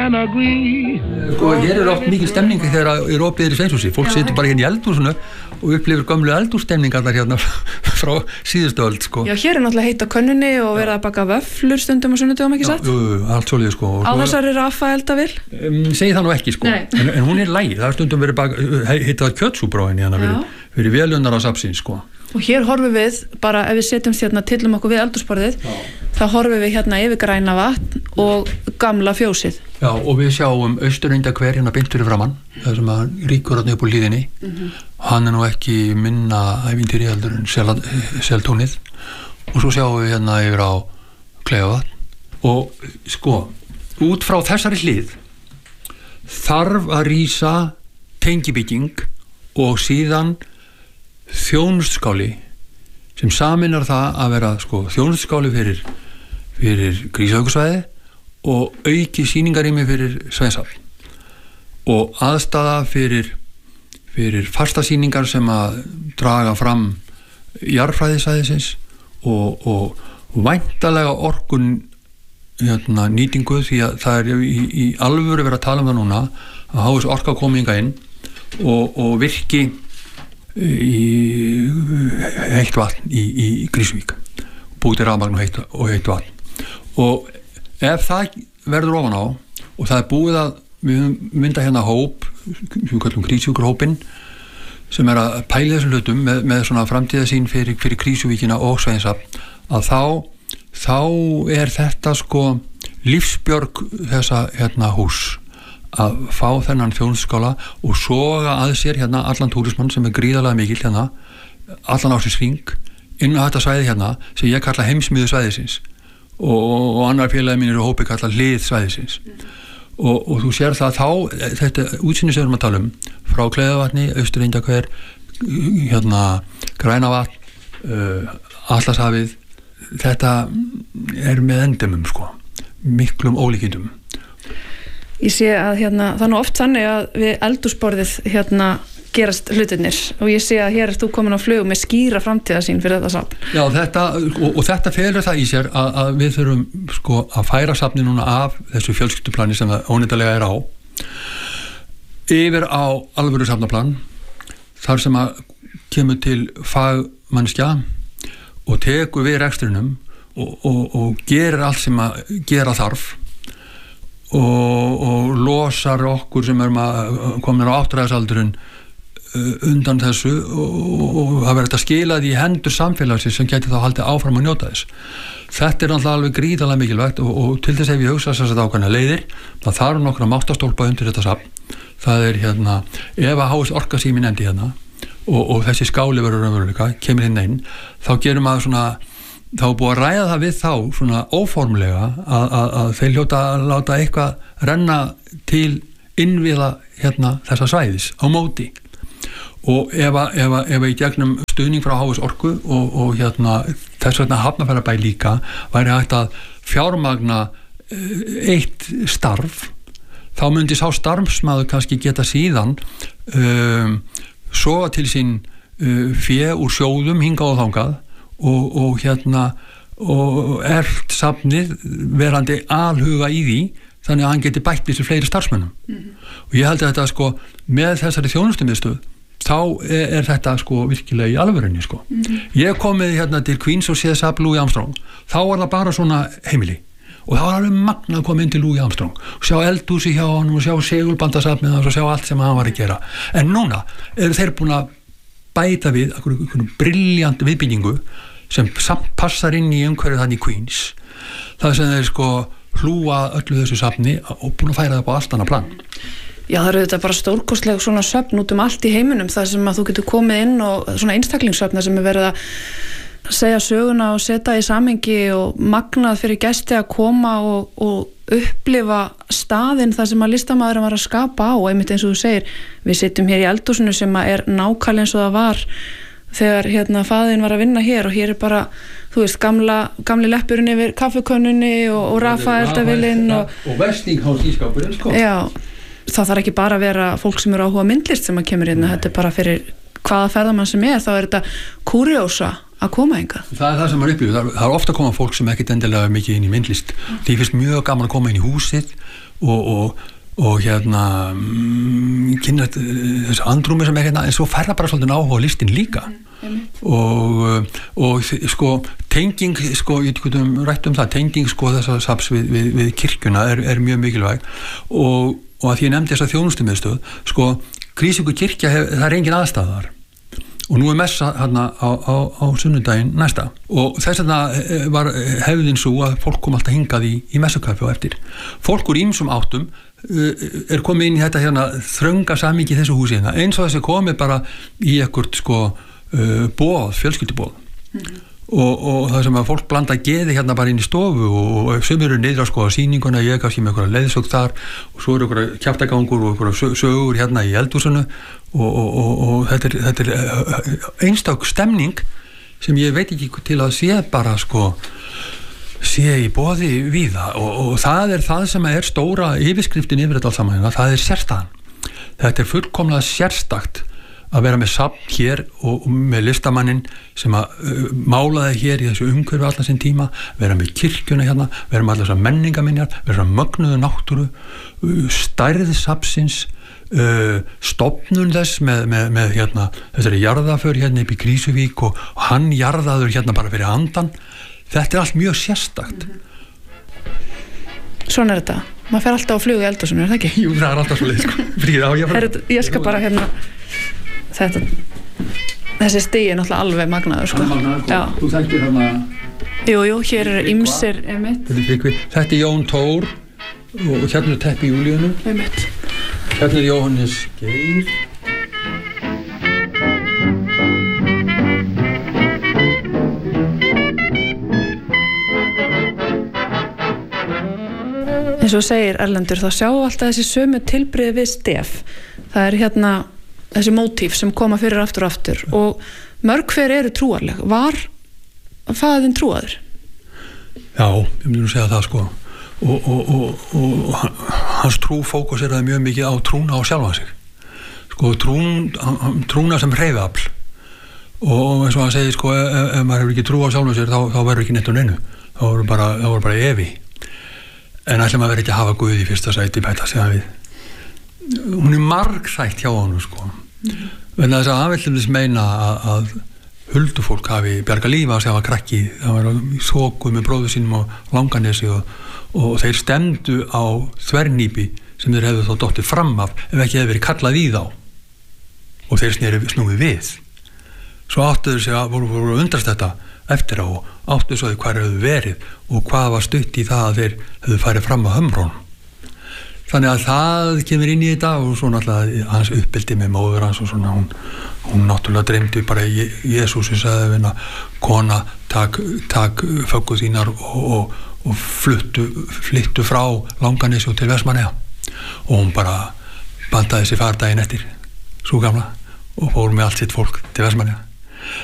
can agree. Hér oft mikil stemning þegar opið í Sveinshúsi. Fólk situr bara hérna í eldhúsinu og upplifir gömlu eldhússtemningarnar hérna frá síðustu öld, sko. Já, hér náttúrulega heitt á könnunni og verið að baka vöfflur stundum og sunnudögum, ekki satt? Jú, allt svolítið, sko. Á þessari Rafaeldavél? Segi það nú ekki, sko. En hún lagi. Það stundum verið heitað kjötsúpur á henni hérna, fyrir velunnar á safnsins, sko. Og hér horfum við, bara ef við setjumst hérna, tillum okkur við eldhúsborðið, þá horfum við hérna yfir Grænavatn og gamla fjósið. Já, og við sjáum Austurendahver hérna beint fyrir framann, það sem að ríkur hérna upp úr hlíðinni. Hann nú ekki minna ævintýri heldur en Seltúnið. Og svo sjáum við hérna yfir á Kleifarvatn. Og sko, út frá þessari hlið þarf að rísa tengibygging og síðan þjónustskáli sem saminar það að vera, sko, þjónustskáli fyrir Grímsvíkursvæði og auki sýningarými fyrir Sveinshöfn og aðstaða fyrir fasta sýningar sem að draga fram jarðfræðisvæðisins og væntalega orkun hérna, nýtingu, því að það í alvöru verið að tala um það núna að hafa þessu orka kominga inn og virki í heitt vatn í Grímsvík, búið til rafmagn og heitt vatn, og ef það verður ofan á og það búið að við mynda hérna hóp sem við kallum Grímsvíkurhópinn sem að pæla þessum hlutum með svona framtíðasýn fyrir Krýsuvíkina og Sveinshöfn, að þá þetta, sko, lífsbjörg þessa hérna hús að fá þennan þjónustskála og soga að sér hérna allan túrismann sem gríðarlega mikill hérna allan ásins hring inn á þetta svæði hérna sem ég kalla heimsmiðju svæðisins og annar félagi mínir og hópi kalla hlið svæðisins og þú sér það þá þetta útsýni sem við erum að tala um frá Kleifarvatni, Austurendahver hérna Grænavatn Atlantshafið, þetta með endemum, sko, miklum ólíkindum. Ég sé að hérna, það nú oft þannig að við eldhúsborðið hérna gerast hlutirnir og ég sé að hér þú komin á flug með skýra framtíðasýn fyrir þetta safn. Já, þetta felur það í sér að við þurfum, sko, að færa safni núna af þessu fjölskylduplani sem það óneitanlega á yfir á alvöru safnaplan þar sem að kemur til fagmannskja og tekur við rekstrinum og gerir allt sem að gera þarf og losar okkur sem erum að komin á áttræðisaldurinn undan þessu og það verður þetta skilað í hendur samfélagsins sem geti þá haldið áfram að njóta þess. Þetta náttúrulega alveg gríðarlega mikilvægt og til þess hef ég hugsað þess að ákveðna leiðir. Það þarf nokkra máttastólpa undir þetta safn. Það hérna, ef að háist orka sem ég nefndi hérna og þessi skáli verður raunveruleika, kemur inn, þá gerum að svona þá búið að ræða það við þá svona óformlega að þeir hljóta að láta eitthvað renna til innviða hérna þessa svæðis á móti og ef í gegnum stuðning frá HS Orku og hérna þess vegna Hafnarfjarðarbæ líka væri hægt að fjármagna eitt starf, þá myndi sá starfsmaður kannski geta síðan soga til sín fé úr sjóðum hingað og þangað og hérna og safnið verandi alhuga í því þannig að hann geti bætt við sér fleiri starfsmönnum og ég held að þetta, sko, með þessari þjónustumiðstöð þá þetta, sko, virkilega í alvörunni, sko. Ég komið hérna til Queens og séð safn Louis Armstrong, þá var það bara svona heimili og það var alveg magna að koma inn til Louis Armstrong og sjá eldhúsi hjá hann og sjá segulbandasafnið og sjá allt sem hann var að gera, en núna eru þeir búin að bæta við einhverjum brilljant viðbyggingu sem samt passar inn í umhverfið þannig í Queens, það sem þeir, sko, hlúa öllu þessu safni og búin að færa það upp á allt annað plan. Já, það eru þetta bara stórkostleg svona söfn út allt í heiminum, það sem að þú getur komið inn og svona einstaklingssöfn sem er verið að segja söguna og setja í samhengi og magnað fyrir gesti að koma og upplifa staðinn þar sem að listamaðurinn var að skapa á, og einmitt eins og þú segir, við sitjum hér í eldhúsinu sem er nákvæmlega eins og það var þegar hérna faðinn var að vinna hér, og hér er bara, þú veist, gamli leppurinn yfir kaffikönnunni og Rafaeldavilinn og Vestinghás ískapurinn, sko. Já, það þarf ekki bara að vera fólk sem eru áhuga myndlist sem að kemur hérna, þetta er bara fyrir hvaða ferðamann sem þá er þetta kúrjósa að koma hingað. Það er það sem maður upplifir, það er ofta að koma fólk sem ekkert endilega mikið inn í myndlist. Því finnst mjög gaman að koma inn í húsið og hérna kynna þessu andrúmi sem hérna, en svo færða bara svolítið áhuga á listin líka og sko tenging, sko, ég rætt það tenging sko þessa safns við kirkjuna er mjög mikilvæg og að því ég nefndi þessa þjónustumiðstöð sko, Krýsuvíkur kirkja það engin aðstæðar og nú messa hérna á sunnudaginn næsta og þess vegna var hefðin svo að fólk kom alltaf hingað í messukaffi og eftir fólk úr ýmsum áttum komið inn í þetta hérna þrönga samhengi í þessu húsi hérna, eins og þessi komið bara í ekkert sko boð, fjölskylduboð og það sem að fólk blanda geði hérna bara inn í stofu og sumir eru niður að skoða sýninguna, ég gaf sér með einhverja leiðsögn þar og svo eru einhverja kjaftagangur og einhverja sögur hérna í eldhúsinu og þetta er einstök stemning sem ég veit ekki til að sé bara sko sé í boði víða og það er það sem er stóra yfirskriftin yfir þetta allt saman, það er sérstæðan þetta er fullkomlega sérstakt að vera með safn hér og með listamannin sem að málaði hér í þessu umhverfi allan sinn tíma, vera með kirkjuna hérna, vera með allar þessar menningaminjar, vera með mögnuðu náttúru, stærð safnsins, stofnun þess með hérna, þessari jarðaför hérna upp í Krýsuvík og hann jarðaður hérna bara fyrir andan. Þetta er allt mjög sérstakt. Svona er þetta. Maður fer alltaf á flug í eldhúsinu, er það ekki? Jú, það er alltaf svo leið, sko. Fríða, ég skal bara hérna þessi stigi er náttúrulega alveg magnaður sko. Þú þekkir hérna Jú, hér eru ýmsir Þetta er Jón Tór og hérna er Teppi Júlíunu hérna er Jóhannes Geir eins og segir Erlendur, þá sjáum alltaf þessi sömu tilbrigði við stef það er hérna þessi mótíf sem koma fyrir aftur og aftur og mörg hver eru trúarleg var faðirinn trúaður? Já, ég myndi nú segja það sko og hans trú fókuseraði mjög mikið á trúna á sjálfan sig sko trúna sem hreyfiafl og eins og hann segir sko ef maður hefur ekki trú á sjálfan sig þá verður ekki neitt neinu þá voru bara evi en ætlum að vera ekki að hafa Guð í fyrsta sæti bæta sig að við hún er margþætt hjá honum sko vegna þess að hann vill meina að huldufólk hafi bjarga lífa sem var krakki, það var í þoku með bróður sínum á Langanesi og þeir stemdu á þvernýpi sem þeir hefðu þá dottið fram af ef ekki hefði verið kallað í þá og þeir snúið við svo áttuðu sig að voru undrast þetta eftir á og áttuðu svo hvað hefðu verið og hvað var stutt í það að þeir hefðu farið fram á hömrón þannig að það kemur inn í þetta og svo náttúrulega hans uppbyldi með móður hans og svona hún náttúrulega dreymdi bara Jesús sem sagði við hennar kona takk föggu þínar og flyttu frá Langanesi og til Vestmannaeyja og hún bara bandaði sig fardaginn eftir svo gamla og fór með allt sitt fólk til Vestmannaeyja